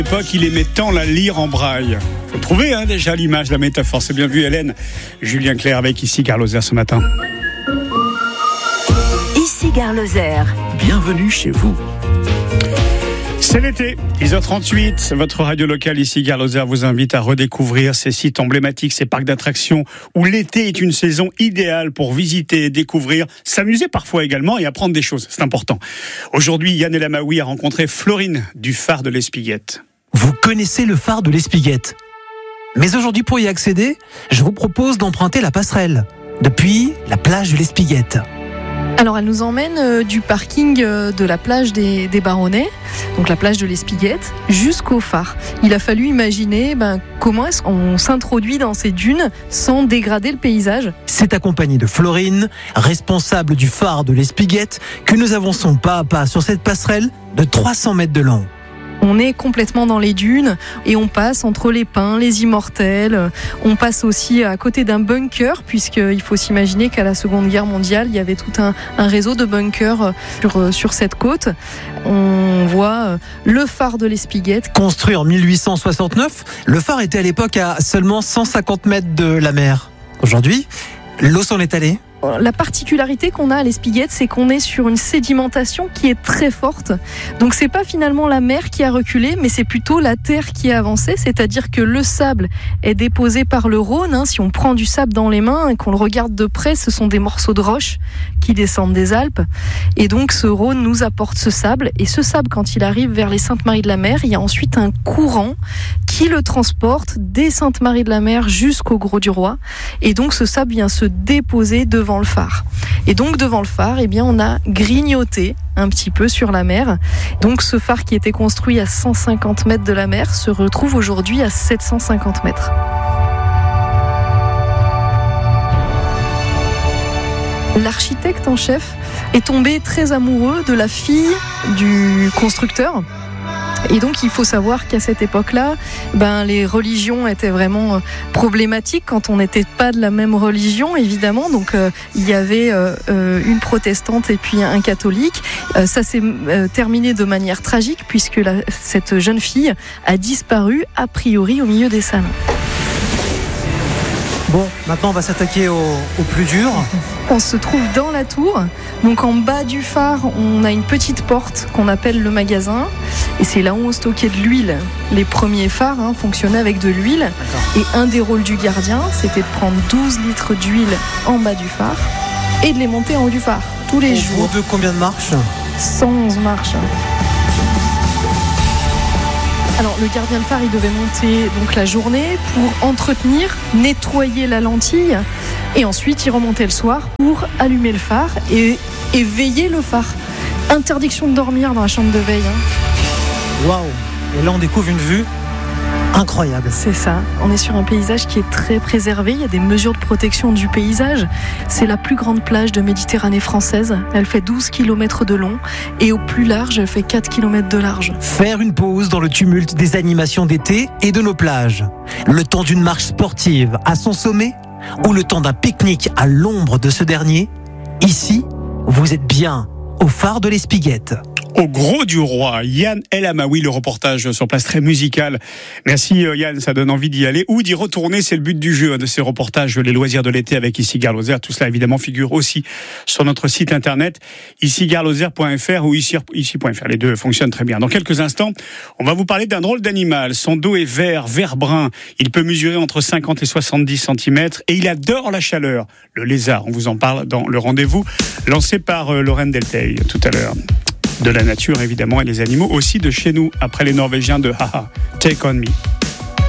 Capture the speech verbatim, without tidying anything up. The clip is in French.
l'époque, il aimait tant la lire en braille. Faut trouver hein, déjà l'image, la métaphore. C'est bien vu, Hélène. Julien Clerc avec ici Gare Lozère ce matin. Ici Gare Lozère. Bienvenue chez vous. C'est l'été, dix heures trente-huit. Votre radio locale ici, Gare Lozère, vous invite à redécouvrir ces sites emblématiques, ces parcs d'attractions où l'été est une saison idéale pour visiter, découvrir, s'amuser parfois également et apprendre des choses. C'est important. Aujourd'hui, Yann Elamaoui a rencontré Florine du phare de l'Espiguette. Vous connaissez le phare de l'Espiguette. Mais aujourd'hui, pour y accéder, je vous propose d'emprunter la passerelle depuis la plage de l'Espiguette. Alors elle nous emmène euh, du parking euh, de la plage des, des Baronnets, donc la plage de l'Espiguette, jusqu'au phare. Il a fallu imaginer ben, comment est-ce qu'on s'introduit dans ces dunes sans dégrader le paysage. C'est accompagné de Florine, responsable du phare de l'Espiguette, que nous avançons pas à pas sur cette passerelle de trois cents mètres de long. On est complètement dans les dunes et on passe entre les pins, les immortels. On passe aussi à côté d'un bunker, puisqu'il faut s'imaginer qu'à la Seconde Guerre mondiale, il y avait tout un, un réseau de bunkers sur, sur cette côte. On voit le phare de l'Espiguette. Construit en mille huit cent soixante-neuf, le phare était à l'époque à seulement cent cinquante mètres de la mer. Aujourd'hui, l'eau s'en est allée. La particularité qu'on a à l'Espiguette, c'est qu'on est sur une sédimentation qui est très forte. Donc c'est pas finalement la mer qui a reculé, mais c'est plutôt la terre qui a avancé. C'est-à-dire que le sable est déposé par le Rhône. Hein. Si on prend du sable dans les mains et qu'on le regarde de près, ce sont des morceaux de roche qui descendent des Alpes. Et donc ce Rhône nous apporte ce sable. Et ce sable, quand il arrive vers les Saintes-Maries-de-la-Mer, il y a ensuite un courant qui le transporte des Saintes-Maries-de-la-Mer jusqu'au Grau-du-Roi. Et donc ce sable vient se déposer devant le phare. Et donc devant le phare, eh bien, on a grignoté un petit peu sur la mer. Donc ce phare qui était construit à cent cinquante mètres de la mer se retrouve aujourd'hui à sept cent cinquante mètres. L'architecte en chef est tombé très amoureux de la fille du constructeur. Et donc il faut savoir qu'à cette époque-là, ben, les religions étaient vraiment problématiques quand on n'était pas de la même religion, évidemment. Donc euh, il y avait euh, une protestante et puis un catholique. Euh, ça s'est euh, terminé de manière tragique puisque la, cette jeune fille a disparu a priori au milieu des salons. Bon, maintenant on va s'attaquer au, au plus dur. On se trouve dans la tour. Donc en bas du phare, on a une petite porte qu'on appelle le magasin. Et c'est là où on stockait de l'huile. Les premiers phares hein, fonctionnaient avec de l'huile. D'accord. Et un des rôles du gardien, c'était de prendre douze litres d'huile en bas du phare et de les monter en haut du phare tous les Au jours. Au bout de combien de marches ? cent onze marches. Alors le gardien de phare, il devait monter donc la journée pour entretenir, nettoyer la lentille et ensuite il remontait le soir pour allumer le phare et, et veiller le phare. Interdiction de dormir dans la chambre de veille. Hein. Waouh! Et là on découvre une vue incroyable. C'est ça, on est sur un paysage qui est très préservé, il y a des mesures de protection du paysage. C'est la plus grande plage de Méditerranée française, elle fait douze kilomètres de long et au plus large, elle fait quatre kilomètres de large. Faire une pause dans le tumulte des animations d'été et de nos plages. Le temps d'une marche sportive à son sommet ou le temps d'un pique-nique à l'ombre de ce dernier. Ici, vous êtes bien au phare de l'Espiguette. Au Grau-du-Roi, Yann Elamaoui, le reportage sur place très musical. Merci Yann, ça donne envie d'y aller ou d'y retourner, c'est le but du jeu de ces reportages, les loisirs de l'été avec ici Gare Lozère. Tout cela évidemment figure aussi sur notre site internet ici gare lozère point f r ou ici point f r. Les deux fonctionnent très bien. Dans quelques instants, on va vous parler d'un drôle d'animal. Son dos est vert, vert brun. Il peut mesurer entre cinquante et soixante-dix centimètres et il adore la chaleur. Le lézard, on vous en parle dans le rendez-vous lancé par Lorraine Delteil tout à l'heure. De la nature évidemment et les animaux aussi de chez nous après les Norvégiens de Haha, Take On Me.